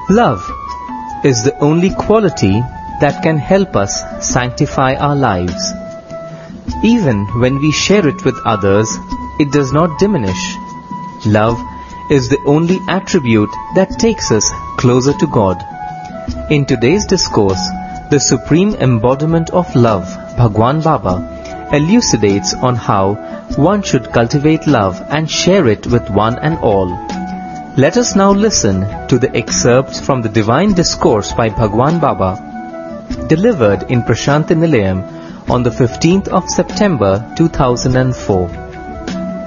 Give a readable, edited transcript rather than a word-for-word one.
Love is the only quality that can help us sanctify our lives. Even when we share it with others, it does not diminish. Love is the only attribute that takes us closer to God. In today's discourse, the supreme embodiment of love, Bhagwan Baba, elucidates on how one should cultivate love and share it with one and all. Let us now listen to the excerpts from the Divine Discourse by Bhagwan Baba, delivered in Prashanti Nilayam on the 15th of September 2004.